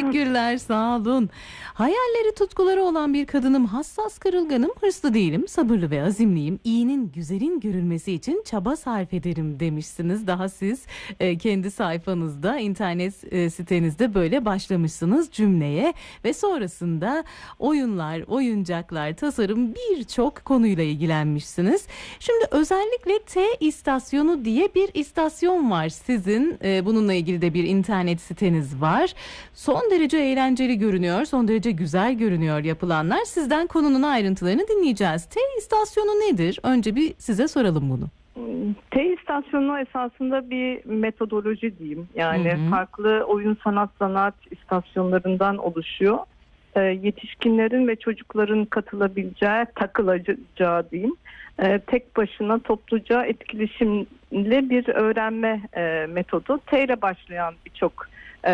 Teşekkürler, sağ olun. Hayalleri, tutkuları olan bir kadınım, hassas, kırılganım, hırslı değilim, sabırlı ve azimliyim. İyinin, güzelin görülmesi için çaba sarf ederim demişsiniz. Daha siz kendi sayfanızda, internet sitenizde böyle başlamışsınız cümleye ve sonrasında oyunlar, oyuncaklar, tasarım, birçok konuyla ilgilenmişsiniz. Şimdi özellikle T istasyonu diye bir istasyon var sizin. Bununla ilgili de bir internet siteniz var. Son derece eğlenceli görünüyor, son derece güzel görünüyor yapılanlar. Sizden konunun ayrıntılarını dinleyeceğiz. T istasyonu nedir? Önce bir size soralım bunu. T istasyonu esasında bir metodoloji diyeyim. Yani farklı oyun sanat istasyonlarından oluşuyor. Yetişkinlerin ve çocukların katılabileceği, takılacağı diyeyim. Tek başına topluca etkileşimli bir öğrenme metodu. T ile başlayan birçok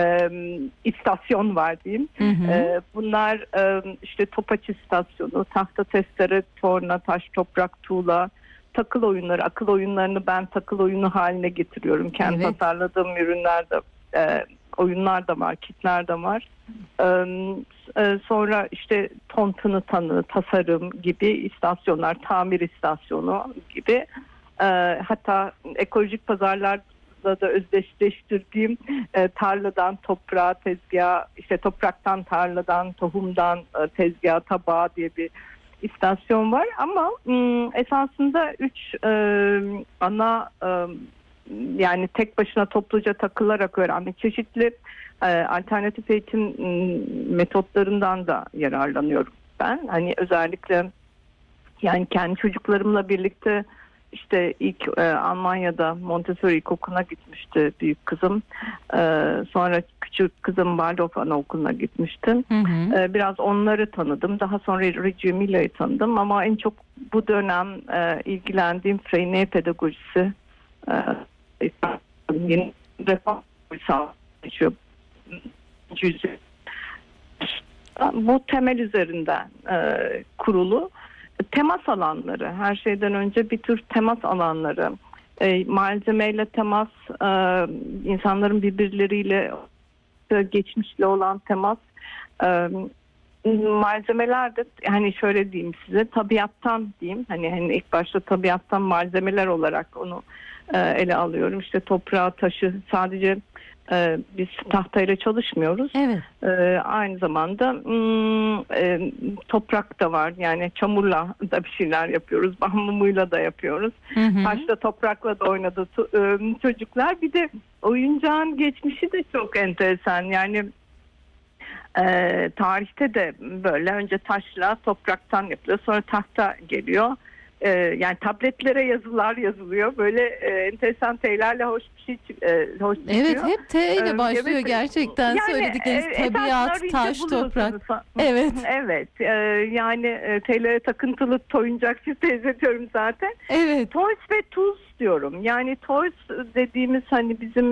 istasyon var diyeyim. Bunlar işte topaç istasyonu, tahta testere, torna, taş, toprak, tuğla, takıl oyunları. Akıl oyunlarını ben takıl oyunu haline getiriyorum. Kendi tasarladığım ürünlerde oyunlar da var, kitler de var. Sonra işte tontunu tanı, tasarım gibi istasyonlar, tamir istasyonu gibi. Hatta ekolojik pazarlarda da özdeşleştirdiğim tarladan toprağa, tezgaha, işte topraktan tarladan, tohumdan tezgaha, tabağa diye bir istasyon var. Ama esasında 3 ana yani tek başına topluca takılarak öğrenmek, çeşitli alternatif eğitim metotlarından da yararlanıyorum ben. Hani özellikle yani kendi çocuklarımla birlikte işte ilk Almanya'da Montessori İlkokulu'na gitmişti büyük kızım. Sonra küçük kızım Waldorf Anaokulu'na gitmiştim. Biraz onları tanıdım. Daha sonra Reggio Emilia'yı tanıdım. Ama en çok bu dönem ilgilendiğim Freinet pedagojisi, yeni reform sağlıyor. Bu temel üzerinden kurulu temas alanları, her şeyden önce bir tür temas alanları, malzemeyle temas, insanların birbirleriyle geçmişle olan temas, malzemeler de hani şöyle diyeyim size, tabiattan diyeyim, hani ilk başta tabiattan malzemeler olarak onu ele alıyorum. İşte toprağı, taşı, sadece biz tahtayla çalışmıyoruz. Aynı zamanda toprak da var. Yani çamurla da bir şeyler yapıyoruz. Mumuyla da yapıyoruz. Taşla, toprakla da oynadı çocuklar. Bir de oyuncağın geçmişi de çok enteresan. Yani tarihte de böyle önce taşla, topraktan yapılıyor. Sonra tahta geliyor. Yani tabletlere yazılar yazılıyor. Böyle enteresan T'lerle hoş bir şey hoş çıkıyor. Evet, hep T ile başlıyor gerçekten. Yani, söyledikleriniz tabiat, taş, toprak. Evet. Yani T'lere takıntılı toyuncakçı teyze diyorum zaten. Toys ve tools diyorum. Yani toys dediğimiz hani bizim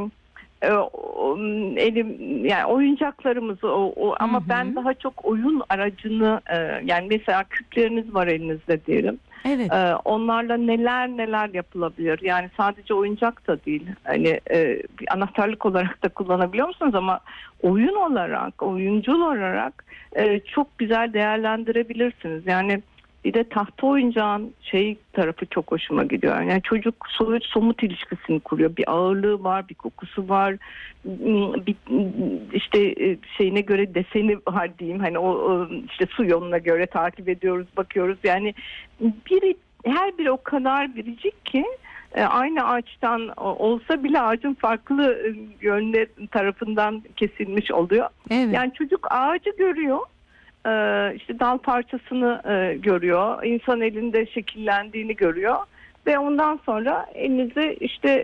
yani oyuncaklarımız ama ben daha çok oyun aracını yani mesela küpleriniz var elinizde diyelim. Onlarla neler yapılabilir? Yani sadece oyuncak da değil. Hani bir anahtarlık olarak da kullanabiliyor musunuz ama oyun olarak, oyuncul olarak çok güzel değerlendirebilirsiniz. Yani bir de tahta oyuncağın tarafı çok hoşuma gidiyor. Yani çocuk somut ilişkisini kuruyor. Bir ağırlığı var, bir kokusu var. Bir işte şeyine göre deseni var diyeyim. Hani o işte su yoluna göre takip ediyoruz, bakıyoruz. Yani her biri o kadar biricik ki aynı ağaçtan olsa bile ağacın farklı yönleri tarafından kesilmiş oluyor. Yani çocuk ağacı görüyor. İşte dal parçasını görüyor, insan elinde şekillendiğini görüyor ve ondan sonra elinize işte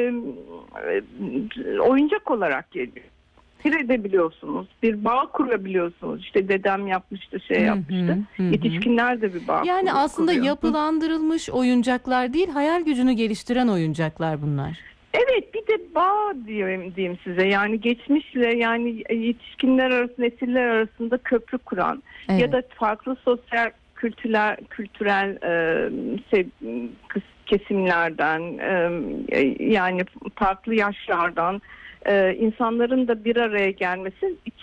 oyuncak olarak geliyor. Edebiliyorsunuz, bir bağ kurabiliyorsunuz. İşte dedem yapmıştı, yapmıştı. Yetişkinler de bir bağ yani aslında kuruyor. Yapılandırılmış oyuncaklar değil, hayal gücünü geliştiren oyuncaklar bunlar. Evet, bir de bağ diyeyim size. Yani geçmişle, yani yetişkinler arasında, nesiller arasında köprü kuran ya da farklı sosyal kültürel kesimlerden yani farklı yaşlardan insanların da bir araya gelmesi